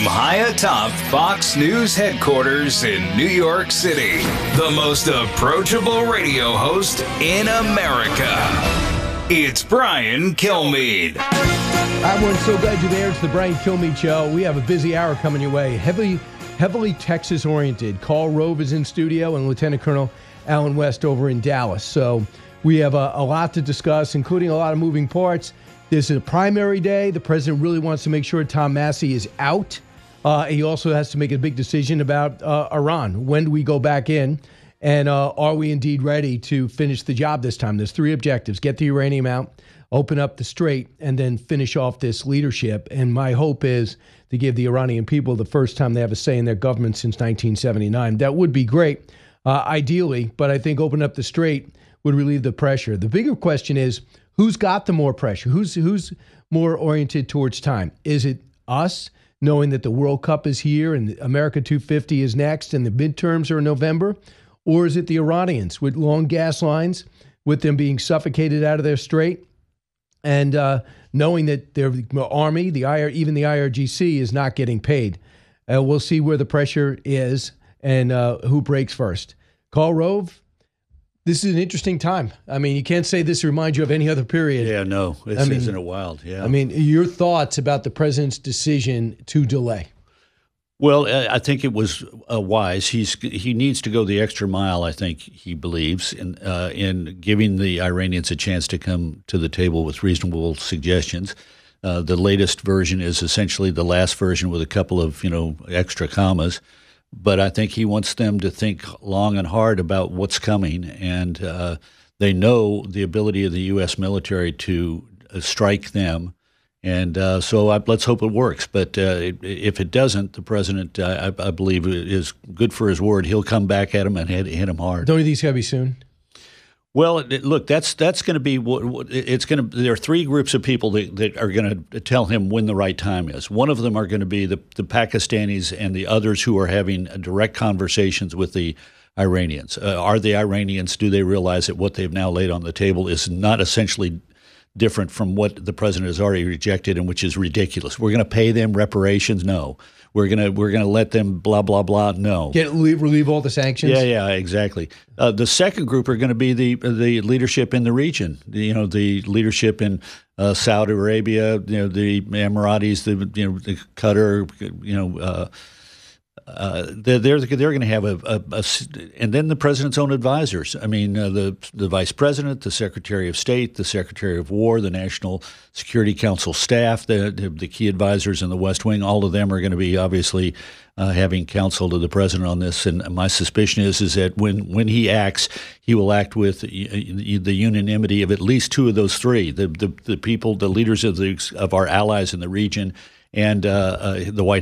high atop Fox News headquarters in New York City, the most approachable radio host in America. It's Brian Kilmeade. Hi, everyone. So glad you're there. It's the Brian Kilmeade Show. We have a busy hour coming your way. Heavily Texas-oriented. Karl Rove is in studio and Lieutenant Colonel Allen West over in Dallas. So we have a lot to discuss, including a lot of moving parts. This is a primary day. The president really wants to make sure Tom Massie is out. He also has to make a big decision about Iran. When do we go back in? And are we indeed ready to finish the job this time? There's three objectives: get the uranium out, open up the strait, and then finish off this leadership. And my hope is to give the Iranian people the first time they have a say in their government since 1979. That would be great, ideally, but I think open up the strait would relieve the pressure. The bigger question is, who's got the more pressure? Who's more oriented towards time? Is it us, knowing that the World Cup is here and America 250 is next and the midterms are in November? Or is it the Iranians with long gas lines, with them being suffocated out of their strait, and knowing that their army, even the IRGC, is not getting paid? We'll see where the pressure is and who breaks first. Karl Rove, this is an interesting time. I mean, you can't say this reminds you of any other period. Yeah, no, isn't it wild? Yeah. I mean, your thoughts about the president's decision to delay? Well, I think it was wise. He needs to go the extra mile, I think he believes, in giving the Iranians a chance to come to the table with reasonable suggestions. The latest version is essentially the last version with a couple of extra commas. But I think he wants them to think long and hard about what's coming, and they know the ability of the U.S. military to strike them. And so let's hope it works. But if it doesn't, the president, I believe, is good for his word. He'll come back at him and hit him hard. Don't you think it's got to be soon? Well, look, that's going to be it's going to. There are three groups of people that are going to tell him when the right time is. One of them are going to be the Pakistanis and the others who are having direct conversations with the Iranians. Are the Iranians? Do they realize that what they've now laid on the table is not essentially different from what the president has already rejected, and which is ridiculous? We're going to pay them reparations? No. We're gonna let them blah blah blah? No. Relieve all the sanctions? Yeah, exactly. The second group are going to be the leadership in the region. The leadership in Saudi Arabia, the Emiratis, the Qatar, they're going to have and then the president's own advisors. I mean, the vice president, the secretary of state, the secretary of war, the National Security Council staff, the key advisors in the West Wing. All of them are going to be obviously having counsel to the president on this. And my suspicion is that when he acts, he will act with the unanimity of at least two of those three: the people, the leaders of our allies in the region, and the White